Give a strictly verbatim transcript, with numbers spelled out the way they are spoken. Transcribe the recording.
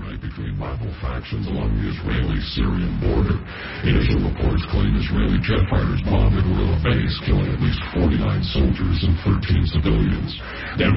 tonight between rival factions along the Israeli-Syrian border. Initial reports claim Israeli jet fighters bombed an Guerrilla base, killing at least forty-nine soldiers and thirteen civilians. Now